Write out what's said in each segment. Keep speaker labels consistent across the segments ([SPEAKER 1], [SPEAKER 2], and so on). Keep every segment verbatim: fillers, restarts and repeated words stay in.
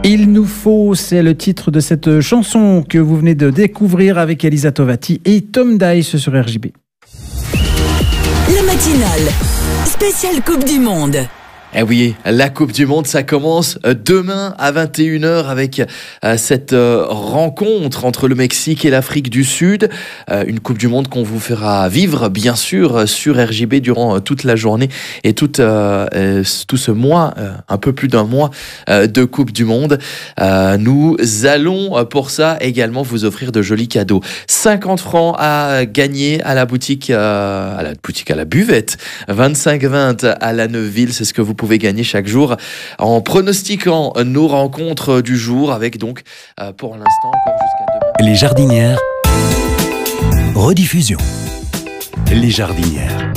[SPEAKER 1] Il nous faut, c'est le titre de cette chanson que vous venez de découvrir avec Elisa Tovati et Tom Dice sur R J B.
[SPEAKER 2] La matinale, spéciale Coupe du Monde.
[SPEAKER 3] Eh oui, la Coupe du Monde, ça commence demain à vingt et une heures avec euh, cette euh, rencontre entre le Mexique et l'Afrique du Sud. Euh, une Coupe du Monde qu'on vous fera vivre, bien sûr, sur R J B durant euh, toute la journée et toute, euh, euh, tout ce mois, euh, un peu plus d'un mois euh, de Coupe du Monde. Euh, nous allons euh, pour ça également vous offrir de jolis cadeaux. cinquante francs à gagner à la boutique, euh, à la boutique à la buvette. vingt-cinq vingt à la Neuville, c'est ce que vous pouvez pouvez gagner chaque jour en pronostiquant nos rencontres du jour avec donc euh, pour l'instant encore jusqu'à demain.
[SPEAKER 4] Les Jardinières, rediffusion. Les Jardinières.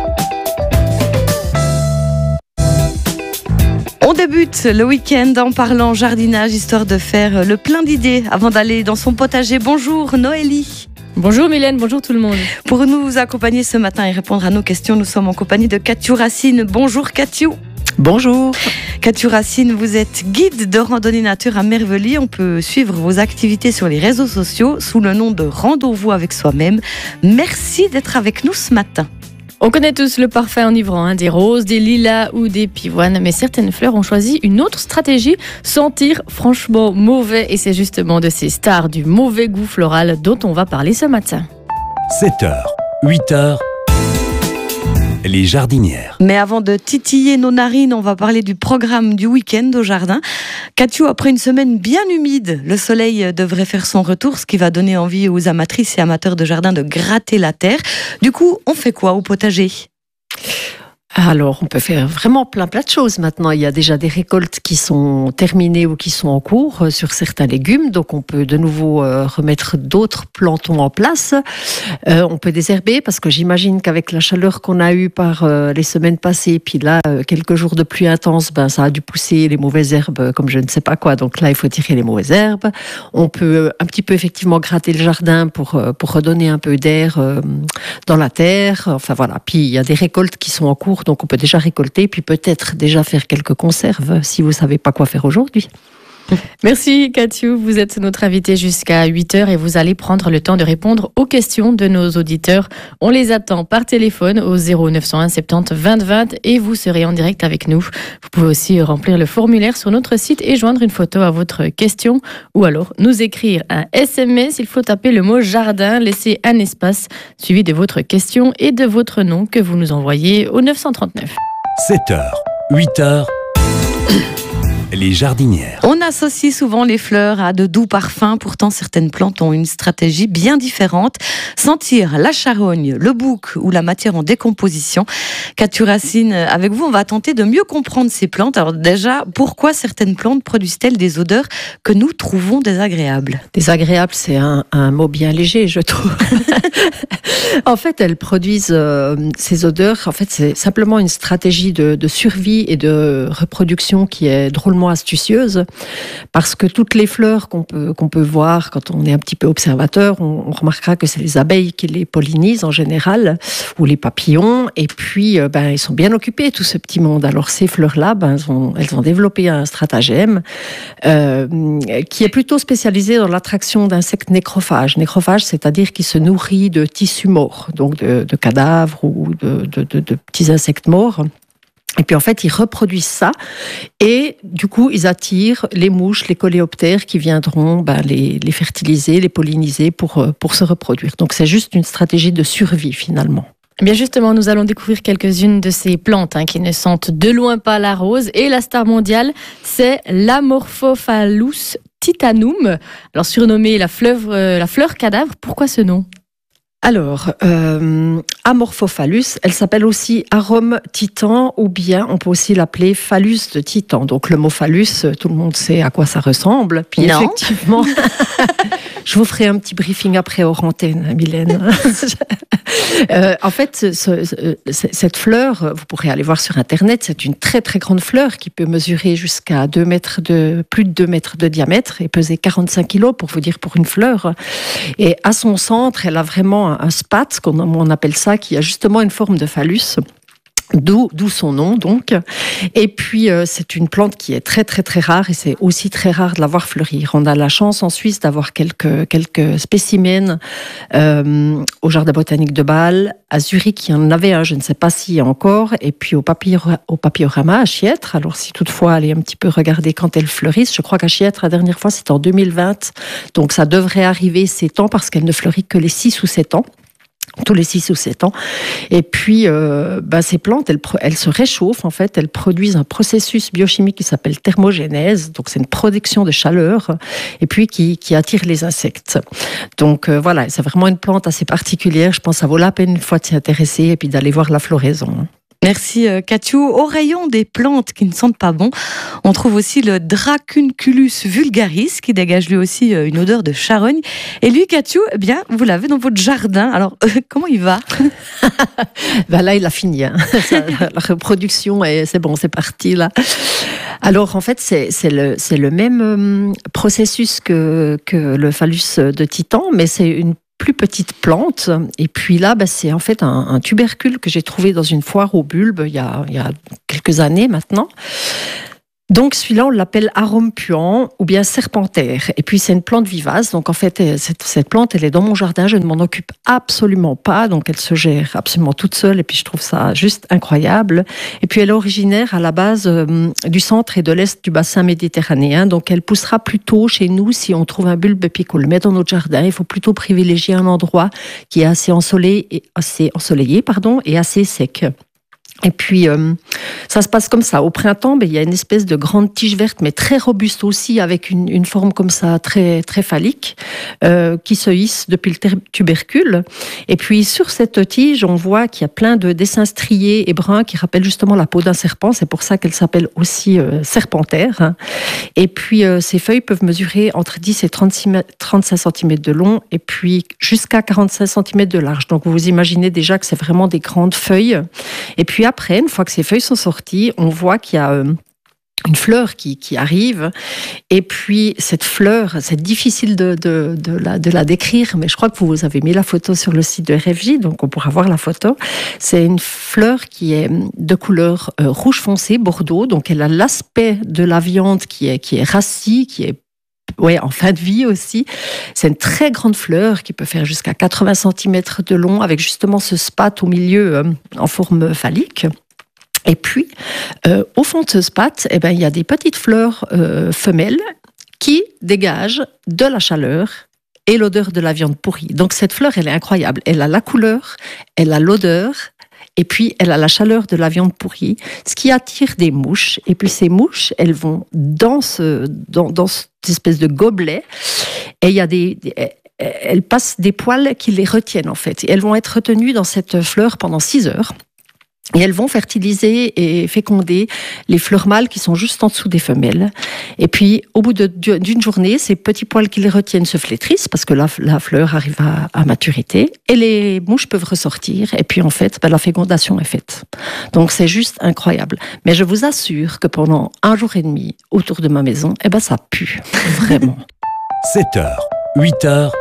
[SPEAKER 5] On débute le week-end en parlant jardinage, histoire de faire le plein d'idées avant d'aller dans son potager. Bonjour Noélie.
[SPEAKER 6] Bonjour Mylène, bonjour tout le monde.
[SPEAKER 5] Pour nous accompagner ce matin et répondre à nos questions, nous sommes en compagnie de Kathiou Racine. Bonjour Kathiou.
[SPEAKER 7] Bonjour.
[SPEAKER 5] Kathiou Racine, vous êtes guide de randonnée nature à Merveilly. On peut suivre vos activités sur les réseaux sociaux sous le nom de Rando-vous avec soi-même. Merci d'être avec nous ce matin.
[SPEAKER 6] On connaît tous le parfum enivrant, hein, des roses, des lilas ou des pivoines, mais certaines fleurs ont choisi une autre stratégie, sentir franchement mauvais, et c'est justement de ces stars du mauvais goût floral dont on va parler ce matin.
[SPEAKER 4] sept heures, huit heures, les Jardinières.
[SPEAKER 5] Mais avant de titiller nos narines, on va parler du programme du week-end au jardin. Kathiou, après une semaine bien humide, le soleil devrait faire son retour, ce qui va donner envie aux amatrices et amateurs de jardin de gratter la terre. Du coup, on fait quoi au potager ?
[SPEAKER 7] Alors, on peut faire vraiment plein plein de choses maintenant. Il y a déjà des récoltes qui sont terminées ou qui sont en cours sur certains légumes. Donc, on peut de nouveau euh, remettre d'autres plantons en place. Euh, on peut désherber parce que j'imagine qu'avec la chaleur qu'on a eue par euh, les semaines passées, puis là, euh, quelques jours de pluie intense, ben, ça a dû pousser les mauvaises herbes comme je ne sais pas quoi. Donc là, il faut tirer les mauvaises herbes. On peut un petit peu effectivement gratter le jardin pour, euh, pour redonner un peu d'air euh, dans la terre. Enfin voilà. Puis, il y a des récoltes qui sont en cours. Donc on peut déjà récolter, puis peut-être déjà faire quelques conserves si vous ne savez pas quoi faire aujourd'hui.
[SPEAKER 6] Merci Kathiou, vous êtes notre invitée jusqu'à huit heures et vous allez prendre le temps de répondre aux questions de nos auditeurs. On les attend par téléphone au zéro neuf cent un soixante-dix vingt vingt et vous serez en direct avec nous. Vous pouvez aussi remplir le formulaire sur notre site et joindre une photo à votre question ou alors nous écrire un S M S. Il faut taper le mot jardin, laisser un espace suivi de votre question et de votre nom que vous nous envoyez au neuf cent trente-neuf.
[SPEAKER 4] sept heures, huit heures, les Jardinières.
[SPEAKER 5] On associe souvent les fleurs à de doux parfums, pourtant certaines plantes ont une stratégie bien différente. Sentir la charogne, le bouc ou la matière en décomposition. Kathiou Racine, avec vous, on va tenter de mieux comprendre ces plantes. Alors déjà, pourquoi certaines plantes produisent-elles des odeurs que nous trouvons désagréables ?
[SPEAKER 7] Désagréable, c'est un, un mot bien léger, je trouve. En fait, elles produisent euh, ces odeurs. En fait, c'est simplement une stratégie de, de survie et de reproduction qui est drôlement astucieuse, parce que toutes les fleurs qu'on peut, qu'on peut voir quand on est un petit peu observateur, on, on remarquera que c'est les abeilles qui les pollinisent en général, ou les papillons, et puis euh, ben, ils sont bien occupés, tout ce petit monde. Alors ces fleurs-là, ben, elles, ont, elles ont développé un stratagème euh, qui est plutôt spécialisé dans l'attraction d'insectes nécrophages. Nécrophages, c'est-à-dire qui se nourrit de tissus morts, donc de, de cadavres ou de, de, de, de petits insectes morts. Et puis en fait, ils reproduisent ça et du coup, ils attirent les mouches, les coléoptères qui viendront ben, les, les fertiliser, les polliniser pour, pour se reproduire. Donc c'est juste une stratégie de survie finalement.
[SPEAKER 6] Eh bien justement, nous allons découvrir quelques-unes de ces plantes hein, qui ne sentent de loin pas la rose. Et la star mondiale, c'est l'Amorphophallus titanum. Alors surnommée la fleur, euh, la fleur cadavre, pourquoi ce nom ?
[SPEAKER 7] Alors, euh, Amorphophallus, elle s'appelle aussi arôme titan, ou bien on peut aussi l'appeler phallus de titan. Donc le mot phallus, tout le monde sait à quoi ça ressemble. Puis
[SPEAKER 5] non.
[SPEAKER 7] Effectivement, je vous ferai un petit briefing après hors antenne, Mylène. euh, en fait, ce, ce, cette fleur, vous pourrez aller voir sur Internet, c'est une très très grande fleur qui peut mesurer jusqu'à deux mètres de, plus de deux mètres de diamètre et peser quarante-cinq kilos, pour vous dire, pour une fleur. Et à son centre, elle a vraiment un spat, comme on appelle ça, qui a justement une forme de phallus. D'où, d'où son nom, donc. Et puis, euh, c'est une plante qui est très, très, très rare et c'est aussi très rare de la voir fleurir. On a la chance en Suisse d'avoir quelques, quelques spécimens euh, au Jardin botanique de Bâle. À Zurich, il y en avait un, je ne sais pas s'il y a encore. Et puis, au, papillora, au Papillorama, à Chiètre. Alors, si toutefois, allez un petit peu regarder quand elles fleurissent. Je crois qu'à Chiètre, la dernière fois, c'était en deux mille vingt. Donc, ça devrait arriver ces temps parce qu'elle ne fleurit que les six ou sept ans. Tous les six ou sept ans. Et puis, euh, bah, ces plantes, elles, elles se réchauffent, en fait. Elles produisent un processus biochimique qui s'appelle thermogénèse. Donc, c'est une production de chaleur et puis qui, qui attire les insectes. Donc, euh, voilà, c'est vraiment une plante assez particulière. Je pense que ça vaut la peine une fois de s'y intéresser et puis d'aller voir la floraison.
[SPEAKER 5] Merci Cathiou. Au rayon des plantes qui ne sentent pas bon, on trouve aussi le Dracunculus vulgaris qui dégage lui aussi une odeur de charogne. Et lui, Cathiou, eh bien, vous l'avez dans votre jardin. Alors, euh, comment il va?
[SPEAKER 7] Ben là, il a fini. Hein. Ça, la reproduction, et c'est bon, c'est parti là. Alors, en fait, c'est, c'est, le, c'est le même euh, processus que, que le phallus de Titan, mais c'est une plus petite plante. Et puis là, bah, c'est en fait un, un tubercule que j'ai trouvé dans une foire aux bulbes il y a, il y a quelques années maintenant. Donc celui-là, on l'appelle arôme puant ou bien serpentaire. Et puis c'est une plante vivace. Donc en fait, cette, cette plante, elle est dans mon jardin. Je ne m'en occupe absolument pas. Donc elle se gère absolument toute seule. Et puis je trouve ça juste incroyable. Et puis elle est originaire à la base euh, du centre et de l'est du bassin méditerranéen. Donc elle poussera plutôt chez nous si on trouve un bulbe et puis qu'on le met dans notre jardin. Il faut plutôt privilégier un endroit qui est assez ensoleillé, et assez ensoleillé pardon, et assez sec. Et puis, euh, ça se passe comme ça. Au printemps, ben, il y a une espèce de grande tige verte, mais très robuste aussi, avec une, une forme comme ça, très, très phallique, euh, qui se hisse depuis le ter- tubercule. Et puis, sur cette tige, on voit qu'il y a plein de dessins striés et bruns qui rappellent justement la peau d'un serpent. C'est pour ça qu'elle s'appelle aussi euh, serpentaire. Et puis, euh, ces feuilles peuvent mesurer entre dix et trente-cinq centimètres de long, et puis jusqu'à quarante-cinq centimètres de large. Donc, vous vous imaginez déjà que c'est vraiment des grandes feuilles. Et puis, après, une fois que ces feuilles sont sorties, on voit qu'il y a euh, une fleur qui, qui arrive. Et puis, cette fleur, c'est difficile de, de, de, la, de la décrire, mais je crois que vous avez mis la photo sur le site de R F J, donc on pourra voir la photo. C'est une fleur qui est de couleur euh, rouge foncé, bordeaux. Donc, elle a l'aspect de la viande qui est, qui est rassis, qui est Ouais, en fin de vie aussi. C'est une très grande fleur qui peut faire jusqu'à quatre-vingts centimètres de long, avec justement ce spate au milieu euh, en forme phallique. Et puis, euh, au fond de ce spate, eh ben, il y a des petites fleurs euh, femelles qui dégagent de la chaleur et l'odeur de la viande pourrie. Donc cette fleur, elle est incroyable. Elle a la couleur, elle a l'odeur, et puis elle a la chaleur de la viande pourrie, ce qui attire des mouches. Et puis ces mouches, elles vont dans ce, dans, dans cette espèce de gobelet, et il y a des, des elles passent des poils qui les retiennent en fait. Et elles vont être retenues dans cette fleur pendant six heures. Et elles vont fertiliser et féconder les fleurs mâles qui sont juste en dessous des femelles. Et puis, au bout de, d'une journée, ces petits poils qui les retiennent se flétrissent parce que la, la fleur arrive à, à maturité et les mouches peuvent ressortir. Et puis, en fait, ben, la fécondation est faite. Donc, c'est juste incroyable. Mais je vous assure que pendant un jour et demi, autour de ma maison, eh ben, ça pue. Vraiment.
[SPEAKER 4] sept heures, huit heures,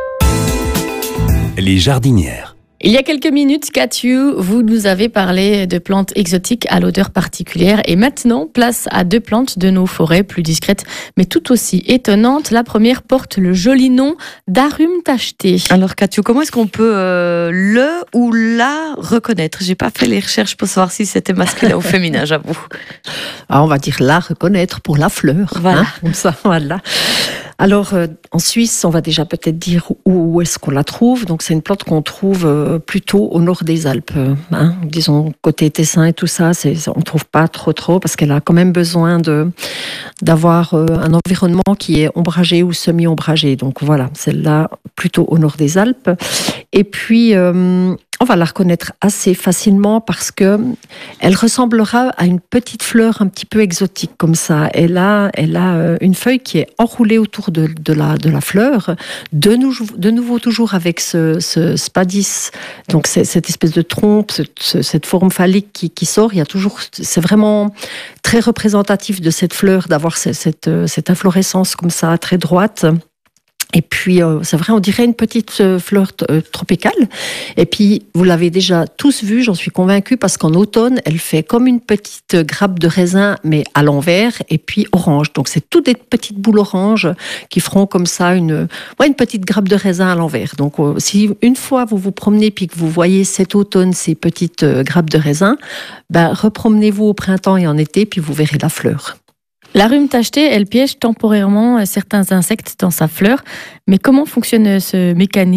[SPEAKER 4] les jardinières.
[SPEAKER 6] Il y a quelques minutes, Cathiou, vous nous avez parlé de plantes exotiques à l'odeur particulière. Et maintenant, place à deux plantes de nos forêts plus discrètes, mais tout aussi étonnantes. La première porte le joli nom d'arum tacheté.
[SPEAKER 5] Alors, Cathiou, comment est-ce qu'on peut euh, le ou la reconnaître? J'ai pas fait les recherches pour savoir si c'était masculin ou féminin, j'avoue.
[SPEAKER 7] Ah, on va dire la reconnaître pour la fleur.
[SPEAKER 5] Voilà.
[SPEAKER 7] Hein, comme ça, voilà. Alors, euh, en Suisse, on va déjà peut-être dire où, où est-ce qu'on la trouve. Donc, c'est une plante qu'on trouve euh, plutôt au nord des Alpes. Hein. Disons, côté Tessin et tout ça, c'est, on ne trouve pas trop, trop, parce qu'elle a quand même besoin de, d'avoir euh, un environnement qui est ombragé ou semi-ombragé. Donc, voilà, celle-là, plutôt au nord des Alpes. Et puis, euh, on va la reconnaître assez facilement parce que elle ressemblera à une petite fleur un petit peu exotique comme ça. Elle a, elle a une feuille qui est enroulée autour de, de, la, de la fleur. De, nou, de nouveau, toujours avec ce, ce spadis, donc c'est, cette espèce de trompe, ce, cette forme phallique qui, qui sort. Il y a toujours, c'est vraiment très représentatif de cette fleur d'avoir cette, cette, cette inflorescence comme ça, très droite. Et puis, euh, c'est vrai, on dirait une petite euh, fleur euh, tropicale. Et puis, vous l'avez déjà tous vu, j'en suis convaincue, parce qu'en automne, elle fait comme une petite grappe de raisin, mais à l'envers, et puis orange. Donc, c'est toutes des petites boules oranges qui feront comme ça une, ouais, une petite grappe de raisin à l'envers. Donc, euh, si une fois vous vous promenez, puis que vous voyez cet automne ces petites euh, grappes de raisin, ben, repromenez-vous au printemps et en été, puis vous verrez la fleur.
[SPEAKER 6] La rhume tachetée, elle piège temporairement certains insectes dans sa fleur. Mais comment fonctionne ce mécanisme ?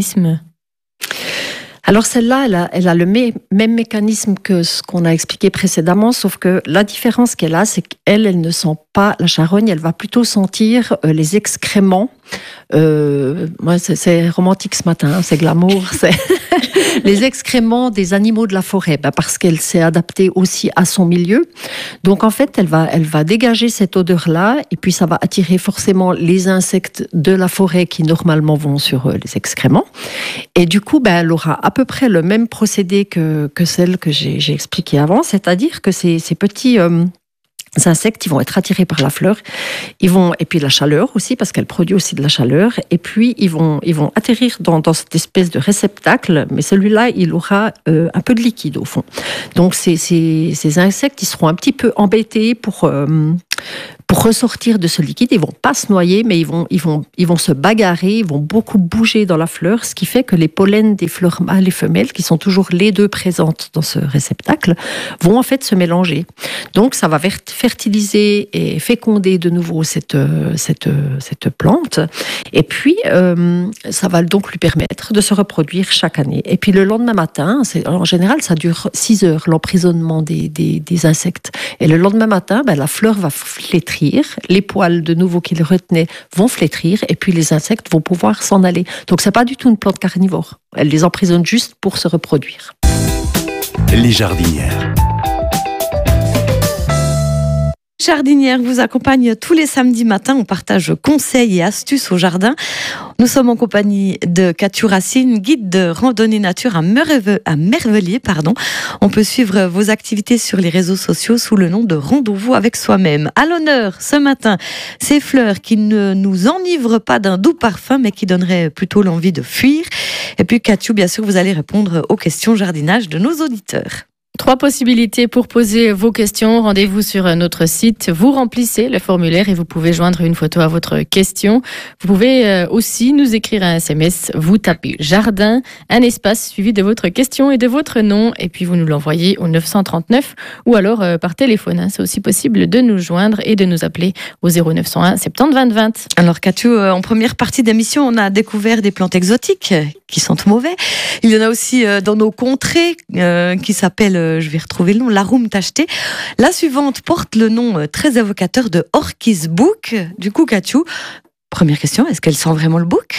[SPEAKER 7] Alors celle-là, elle a, elle a le mé- même mécanisme que ce qu'on a expliqué précédemment, sauf que la différence qu'elle a, c'est qu'elle, elle ne sent pas la charogne, elle va plutôt sentir euh, les excréments. Euh, moi, c'est, c'est romantique ce matin, hein, c'est glamour, c'est les excréments des animaux de la forêt, bah parce qu'elle s'est adaptée aussi à son milieu. Donc en fait, elle va, elle va dégager cette odeur-là, et puis ça va attirer forcément les insectes de la forêt qui normalement vont sur euh, les excréments. Et du coup, bah, elle aura à peu près le même procédé que, que celle que j'ai, j'ai expliqué avant, c'est-à-dire que ces, ces petits euh, insectes, ils vont être attirés par la fleur, ils vont, et puis la chaleur aussi, parce qu'elle produit aussi de la chaleur, et puis ils vont, ils vont atterrir dans, dans cette espèce de réceptacle, mais celui-là, il aura euh, un peu de liquide au fond. Donc ces, ces, ces insectes, ils seront un petit peu embêtés pour... Euh, Pour ressortir de ce liquide, ils vont pas se noyer, mais ils vont, ils vont, ils vont se bagarrer, ils vont beaucoup bouger dans la fleur, ce qui fait que les pollens des fleurs mâles et femelles, qui sont toujours les deux présentes dans ce réceptacle, vont en fait se mélanger. Donc ça va fertiliser et féconder de nouveau cette, cette, cette plante, et puis euh, ça va donc lui permettre de se reproduire chaque année. Et puis le lendemain matin, c'est, en général ça dure six heures, l'emprisonnement des, des, des insectes. Et le lendemain matin, ben, la fleur va flétrir, les poils de nouveau qu'ils retenaient vont flétrir, et puis les insectes vont pouvoir s'en aller. Donc c'est pas du tout une plante carnivore. Elle les emprisonne juste pour se reproduire.
[SPEAKER 4] Les jardinières.
[SPEAKER 5] Jardinière vous accompagne tous les samedis matins. On partage conseils et astuces au jardin. Nous sommes en compagnie de Cathy Racine, guide de randonnée nature à, Merve, à Mervelier. Pardon. On peut suivre vos activités sur les réseaux sociaux sous le nom de Rendez-vous avec soi-même. À l'honneur ce matin, ces fleurs qui ne nous enivrent pas d'un doux parfum, mais qui donneraient plutôt l'envie de fuir. Et puis Cathy, bien sûr, vous allez répondre aux questions jardinage de nos auditeurs.
[SPEAKER 6] Trois possibilités pour poser vos questions. Rendez-vous sur notre site. Vous remplissez le formulaire et vous pouvez joindre une photo à votre question. Vous pouvez aussi nous écrire un S M S. Vous tapez jardin, un espace suivi de votre question et de votre nom. Et puis vous nous l'envoyez au neuf cent trente-neuf ou alors par téléphone. C'est aussi possible de nous joindre et de nous appeler au zéro neuf cent un soixante-dix vingt vingt.
[SPEAKER 5] Alors Cathy, en première partie d'émission, on a découvert des plantes exotiques qui sentent mauvais. Il y en a aussi dans nos contrées euh, qui s'appellent, je vais retrouver le nom, la rhume tachetée. La suivante porte le nom très évocateur de Orchis Book. Du coup, Cathy, première question, est-ce qu'elle sent vraiment le bouc ?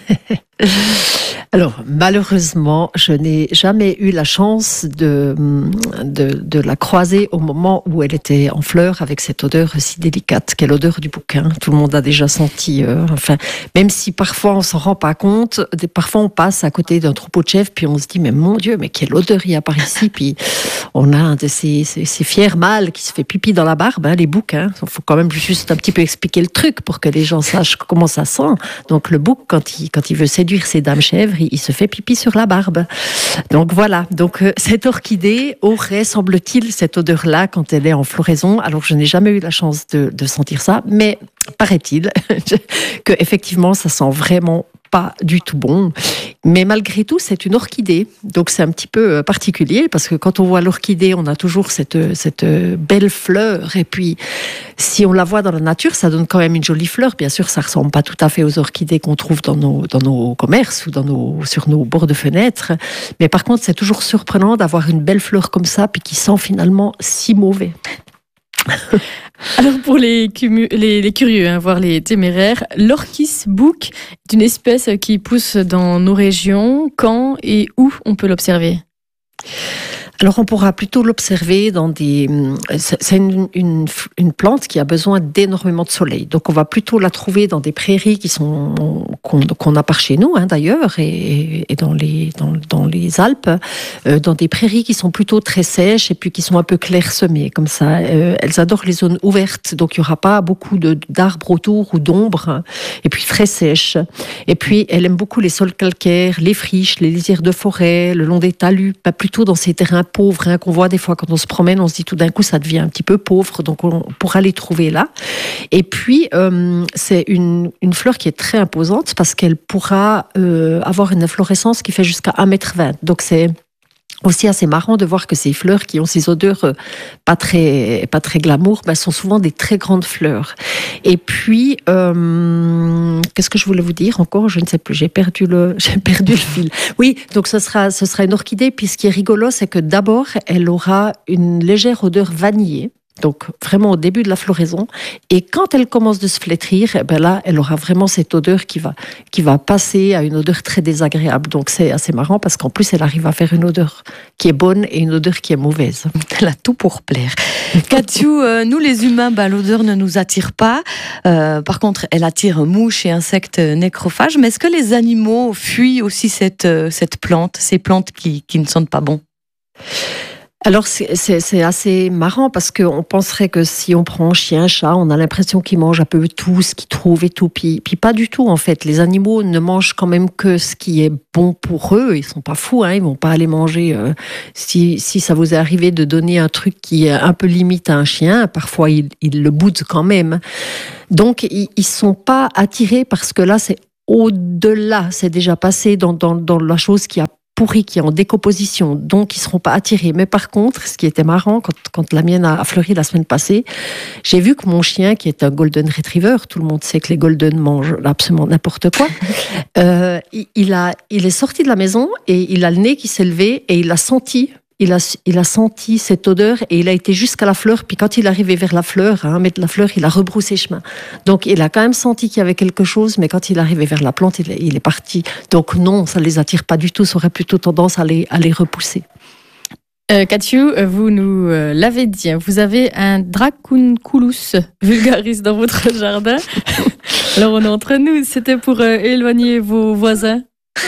[SPEAKER 7] Alors, malheureusement, je n'ai jamais eu la chance de, de, de la croiser au moment où elle était en fleurs avec cette odeur si délicate qu'est l'odeur du bouquin. Tout le monde a déjà senti, euh, enfin, même si parfois on s'en rend pas compte, parfois on passe à côté d'un troupeau de chèvres puis on se dit, mais mon Dieu, mais quelle odeur il y a par ici. Puis on a un de ces, ces, ces fiers mâles qui se fait pipi dans la barbe, hein, les boucs. Il hein. faut quand même juste un petit peu expliquer le truc pour que les gens sachent comment ça sent. Donc le bouc, quand il, quand il veut séduire ses dames chèvres, il se fait pipi sur la barbe. Donc voilà, donc euh, cette orchidée aurait, semble-t-il, cette odeur-là quand elle est en floraison. Alors je n'ai jamais eu la chance de, de sentir ça, mais paraît-il que effectivement ça sent vraiment pas du tout bon. Mais malgré tout, c'est une orchidée. Donc c'est un petit peu particulier parce que quand on voit l'orchidée, on a toujours cette, cette belle fleur. Et puis, si on la voit dans la nature, ça donne quand même une jolie fleur. Bien sûr, ça ne ressemble pas tout à fait aux orchidées qu'on trouve dans nos, dans nos commerces ou dans nos, sur nos bords de fenêtres. Mais par contre, c'est toujours surprenant d'avoir une belle fleur comme ça puis qui sent finalement si mauvais.
[SPEAKER 6] Alors pour les, cumu- les, les curieux, hein, voire les téméraires, l'Orchis Book est une espèce qui pousse dans nos régions. Quand et où on peut l'observer ?
[SPEAKER 7] Alors on pourra plutôt l'observer dans des... C'est une, une, une plante qui a besoin d'énormément de soleil. Donc on va plutôt la trouver dans des prairies qui sont qu'on qu'on a par chez nous hein, d'ailleurs et, et dans, les, dans, dans les Alpes, euh, dans des prairies qui sont plutôt très sèches et puis qui sont un peu clairsemées comme ça. Euh, elles adorent les zones ouvertes, donc il n'y aura pas beaucoup de, d'arbres autour ou d'ombre hein, et puis très sèches. Et puis elle aime beaucoup les sols calcaires, les friches, les lisières de forêt, le long des talus, pas plutôt dans ces terrains pauvres hein, qu'on voit des fois quand on se promène, on se dit tout d'un coup ça devient un petit peu pauvre, donc on pourra les trouver là. Et puis euh, c'est une, une fleur qui est très imposante parce qu'elle pourra euh, avoir une inflorescence qui fait jusqu'à un mètre vingt. Donc c'est aussi assez marrant de voir que ces fleurs qui ont ces odeurs euh, pas très pas très glamour, ben, sont souvent des très grandes fleurs. Et puis euh, qu'est-ce que je voulais vous dire encore ? Je ne sais plus. J'ai perdu le j'ai perdu le fil. Oui, donc ce sera ce sera une orchidée. Puis ce qui est rigolo, c'est que d'abord elle aura une légère odeur vanillée. Donc vraiment au début de la floraison, et quand elle commence de se flétrir, ben là, elle aura vraiment cette odeur qui va qui va passer à une odeur très désagréable. Donc c'est assez marrant parce qu'en plus elle arrive à faire une odeur qui est bonne et une odeur qui est mauvaise.
[SPEAKER 5] Elle a tout pour plaire. Katju, euh, nous les humains, bah, l'odeur ne nous attire pas. Euh, par contre, elle attire mouches et insectes nécrophages. Mais est-ce que les animaux fuient aussi cette cette plante, ces plantes qui qui ne sentent pas bon ?
[SPEAKER 7] Alors c'est, c'est, c'est assez marrant parce qu'on penserait que si on prend un chien, un chat, on a l'impression qu'ils mangent un peu tout ce qu'ils trouvent et tout. Puis, puis pas du tout en fait. Les animaux ne mangent quand même que ce qui est bon pour eux. Ils sont pas fous, hein. Ils vont pas aller manger. Euh, si, si ça vous est arrivé de donner un truc qui est un peu limite à un chien, parfois ils, ils le boudent quand même. Donc ils, ils sont pas attirés parce que là c'est au-delà. C'est déjà passé dans, dans, dans la chose qui a pourri, qui est en décomposition, donc ils ne seront pas attirés. Mais par contre, ce qui était marrant, quand, quand la mienne a fleuri la semaine passée, j'ai vu que mon chien, qui est un Golden Retriever, tout le monde sait que les Golden mangent absolument n'importe quoi, euh, il, il, a, il est sorti de la maison et il a le nez qui s'est levé et il a senti... Il a, il a senti cette odeur et il a été jusqu'à la fleur. Puis quand il est arrivé vers la fleur, hein, mettre la fleur, il a rebroussé chemin. Donc il a quand même senti qu'il y avait quelque chose, mais quand il est arrivé vers la plante, il est, il est parti. Donc non, ça ne les attire pas du tout. Ça aurait plutôt tendance à les, à les repousser.
[SPEAKER 6] Euh, Katju, vous nous euh, l'avez dit, vous avez un Dracunculus vulgaris dans votre jardin. Alors on est entre nous, c'était pour euh, éloigner vos voisins?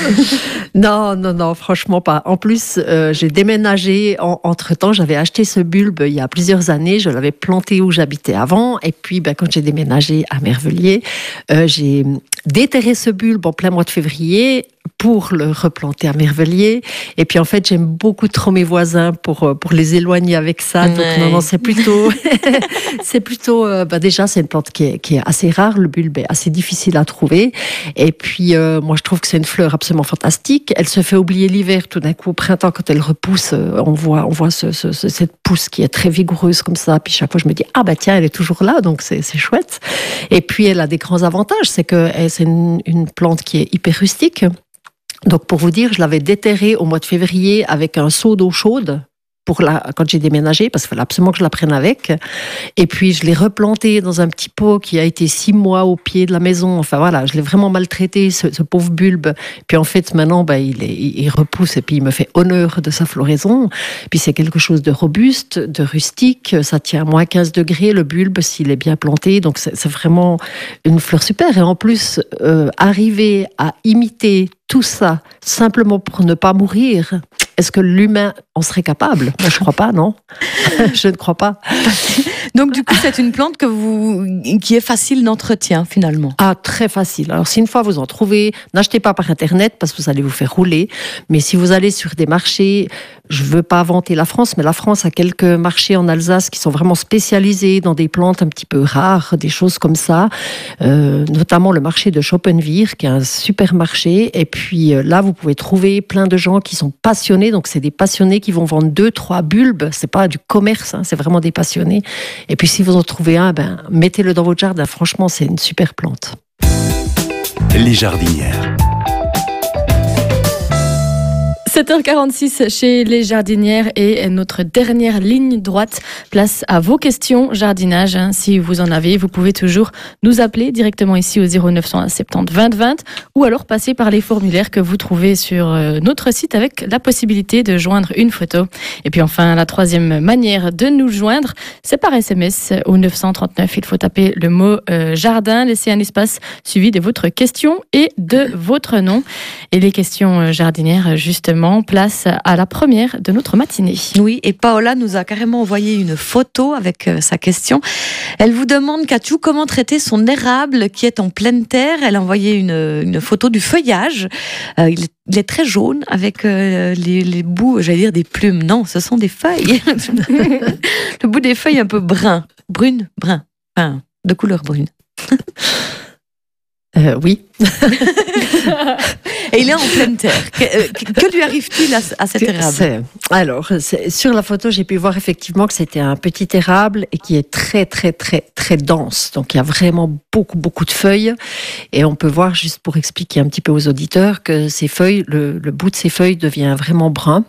[SPEAKER 7] Non, non, non, franchement pas. En plus, euh, j'ai déménagé en, entre-temps. J'avais acheté ce bulbe il y a plusieurs années. Je l'avais planté où j'habitais avant. Et puis, ben, quand j'ai déménagé à Mervelier, euh, j'ai déterré ce bulbe en plein mois de février pour le replanter à Mervelier. Et puis, en fait, j'aime beaucoup trop mes voisins pour, pour les éloigner avec ça. Ouais. Donc, non, non, c'est plutôt... c'est plutôt... Euh, ben, déjà, c'est une plante qui est, qui est assez rare. Le bulbe est assez difficile à trouver. Et puis, euh, moi, je trouve que c'est une fleur absolument fantastique. Elle se fait oublier l'hiver. Tout d'un coup, au printemps, quand elle repousse, on voit, on voit ce, ce, ce, cette pousse qui est très vigoureuse comme ça. Puis, chaque fois, je me dis, ah, bah, tiens, elle est toujours là. Donc, c'est, c'est chouette. Et puis, elle a des grands avantages. C'est que c'est une, une plante qui est hyper rustique. Donc, pour vous dire, je l'avais déterrée au mois de février avec un seau d'eau chaude pour la, quand j'ai déménagé, parce qu'il fallait absolument que je la prenne avec. Et puis, je l'ai replantée dans un petit pot qui a été six mois au pied de la maison. Enfin, voilà, je l'ai vraiment maltraité, ce, ce pauvre bulbe. Puis, en fait, maintenant, ben, il, est, il repousse et puis il me fait honneur de sa floraison. Puis, c'est quelque chose de robuste, de rustique. Ça tient à moins quinze degrés, le bulbe, s'il est bien planté. Donc, c'est, c'est vraiment une fleur super. Et en plus, euh, arriver à imiter tout ça, simplement pour ne pas mourir, est-ce que l'humain en serait capable ? Moi, je ne crois pas, non. Je ne crois pas.
[SPEAKER 5] Donc, du coup, c'est une plante que vous, qui est facile d'entretien, finalement.
[SPEAKER 7] Ah, très facile. Alors, si une fois vous en trouvez, n'achetez pas par Internet parce que vous allez vous faire rouler. Mais si vous allez sur des marchés, je ne veux pas vanter la France, mais la France a quelques marchés en Alsace qui sont vraiment spécialisés dans des plantes un petit peu rares, des choses comme ça. Euh, notamment le marché de Schoppenwirth, qui est un super marché. Et puis euh, là, vous pouvez trouver plein de gens qui sont passionnés. Donc, c'est des passionnés qui vont vendre deux, trois bulbes. C'est pas du commerce, hein, c'est vraiment des passionnés. Et puis, si vous en trouvez un, ben, mettez-le dans votre jardin. Franchement, c'est une super plante.
[SPEAKER 4] Les jardinières.
[SPEAKER 6] sept heures quarante-six chez les jardinières et notre dernière ligne droite. Place à vos questions jardinage. Hein. Si vous en avez, vous pouvez toujours nous appeler directement ici au zéro neuf cent un soixante-dix vingt vingt ou alors passer par les formulaires que vous trouvez sur notre site avec la possibilité de joindre une photo. Et puis enfin, la troisième manière de nous joindre, c'est par S M S au neuf cent trente-neuf. Il faut taper le mot euh, jardin, laisser un espace suivi de votre question et de votre nom. Et les questions jardinières, justement, place à la première de notre matinée.
[SPEAKER 5] Oui, et Paola nous a carrément envoyé une photo avec euh, sa question. Elle vous demande, Katiou, comment traiter son érable qui est en pleine terre. Elle a envoyé une, une photo du feuillage. Euh, il, est, il est très jaune avec euh, les, les bouts, j'allais dire des plumes. Non, ce sont des feuilles. Le bout des feuilles un peu brun. Brune, brun. Enfin, de couleur brune.
[SPEAKER 7] Euh, oui.
[SPEAKER 5] Et il est en pleine terre. Que, que lui arrive-t-il à, à cet érable?
[SPEAKER 7] c'est, Alors, c'est, sur la photo, j'ai pu voir effectivement que c'était un petit érable et qui est très, très, très, très dense. Donc, il y a vraiment beaucoup, beaucoup de feuilles. Et on peut voir, juste pour expliquer un petit peu aux auditeurs, que ces feuilles, le, le bout de ces feuilles devient vraiment brun.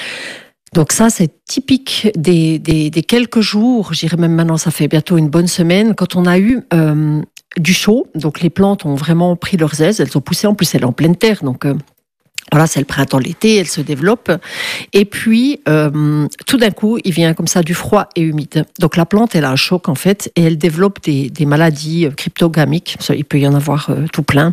[SPEAKER 7] Donc ça, c'est typique des, des, des quelques jours, je dirais même maintenant, ça fait bientôt une bonne semaine, quand on a eu euh, du chaud. Donc les plantes ont vraiment pris leurs aises, elles ont poussé, en plus elle est en pleine terre, donc euh, voilà, c'est le printemps, l'été, elle se développe. Et puis, euh, tout d'un coup, il vient comme ça du froid et humide. Donc la plante, elle a un choc en fait, et elle développe des, des maladies cryptogamiques. Il peut y en avoir euh, tout plein.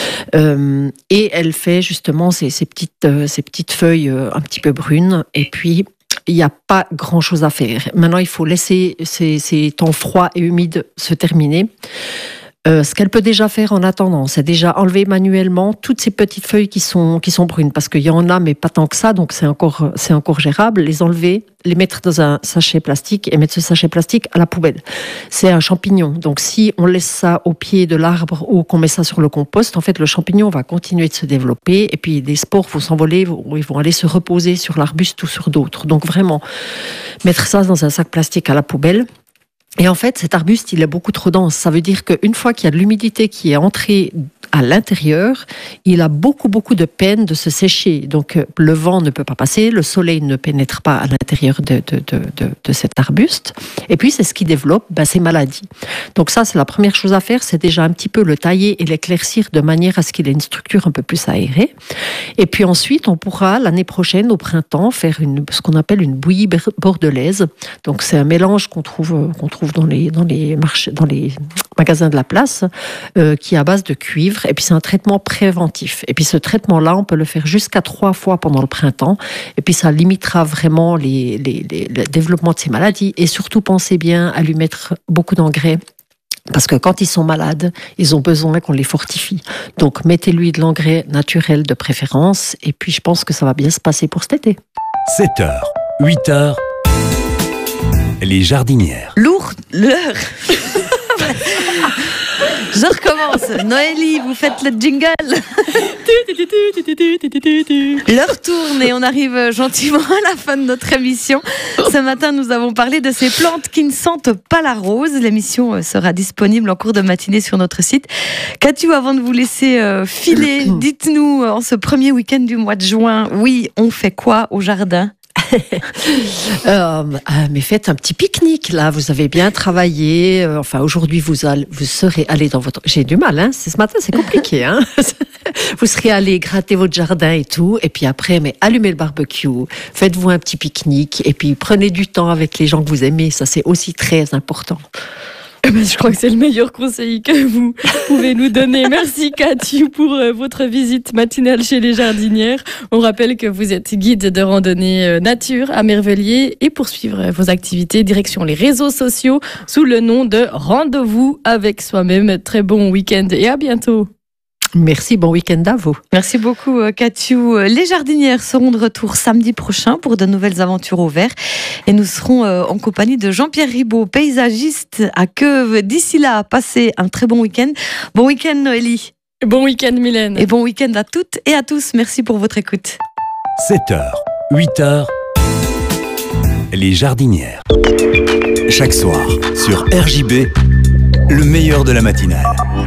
[SPEAKER 7] Euh, et elle fait justement ces, ces, petites, euh, ces petites feuilles euh, un petit peu brunes. Et puis, il n'y a pas grand-chose à faire. Maintenant, il faut laisser ces, ces temps froids et humides se terminer. Euh, ce qu'elle peut déjà faire en attendant, c'est déjà enlever manuellement toutes ces petites feuilles qui sont, qui sont brunes, parce qu'il y en a, mais pas tant que ça, donc c'est encore, c'est encore gérable. Les enlever, les mettre dans un sachet plastique et mettre ce sachet plastique à la poubelle. C'est un champignon, donc si on laisse ça au pied de l'arbre ou qu'on met ça sur le compost, en fait, le champignon va continuer de se développer et puis les spores vont s'envoler, ils vont aller se reposer sur l'arbuste ou sur d'autres. Donc vraiment, mettre ça dans un sac plastique à la poubelle. Et en fait, cet arbuste, il est beaucoup trop dense. Ça veut dire qu'une fois qu'il y a de l'humidité qui est entrée à l'intérieur, il a beaucoup, beaucoup de peine de se sécher. Donc, le vent ne peut pas passer, le soleil ne pénètre pas à l'intérieur de, de, de, de, de cet arbuste. Et puis, c'est ce qui développe ben, ces maladies. Donc ça, c'est la première chose à faire, c'est déjà un petit peu le tailler et l'éclaircir de manière à ce qu'il ait une structure un peu plus aérée. Et puis ensuite, on pourra, l'année prochaine, au printemps, faire une, ce qu'on appelle une bouillie bordelaise. Donc, c'est un mélange qu'on trouve, qu'on trouve dans les, dans les marchés, dans les magasins de la place, euh, qui est à base de cuivre. Et puis c'est un traitement préventif. Et puis ce traitement-là, on peut le faire jusqu'à trois fois pendant le printemps. Et puis ça limitera vraiment les, les, les, le développement de ces maladies. Et surtout, pensez bien à lui mettre beaucoup d'engrais. Parce que quand ils sont malades, ils ont besoin qu'on les fortifie. Donc mettez-lui de l'engrais naturel de préférence. Et puis je pense que ça va bien se passer pour cet été.
[SPEAKER 4] sept heures, huit heures, les jardinières.
[SPEAKER 5] Lourd, l'heure. Je recommence. Noélie, vous faites le jingle. L'heure tourne et on arrive gentiment à la fin de notre émission. Ce matin, nous avons parlé de ces plantes qui ne sentent pas la rose. L'émission sera disponible en cours de matinée sur notre site. Katiou, avant de vous laisser filer, dites-nous, en ce premier week-end du mois de juin, oui, on fait quoi au jardin ?
[SPEAKER 7] euh, mais faites un petit pique-nique là, vous avez bien travaillé, euh, enfin aujourd'hui vous, allez, vous serez allé dans votre... J'ai du mal, hein, c'est, ce matin c'est compliqué, hein. Vous serez allé gratter votre jardin et tout, et puis après mais allumez le barbecue, faites-vous un petit pique-nique, et puis prenez du temps avec les gens que vous aimez, ça c'est aussi très important.
[SPEAKER 6] Je crois que c'est le meilleur conseil que vous pouvez nous donner. Merci Katiou pour votre visite matinale chez les jardinières. On rappelle que vous êtes guide de randonnée nature à Merveilliers et pour suivre vos activités, direction les réseaux sociaux sous le nom de Rendez-vous avec soi-même. Très bon week-end et à bientôt.
[SPEAKER 7] Merci, bon week-end à vous.
[SPEAKER 5] Merci beaucoup Katiou. Les jardinières seront de retour samedi prochain pour de nouvelles aventures au vert. Et nous serons en compagnie de Jean-Pierre Ribaud, paysagiste à Queuve. D'ici là, passez un très bon week-end. Bon week-end Noélie.
[SPEAKER 6] Bon week-end Mylène.
[SPEAKER 5] Et bon week-end à toutes et à tous. Merci pour votre écoute.
[SPEAKER 4] sept heures, huit heures, les jardinières. Chaque soir, sur R J B, le meilleur de la matinale.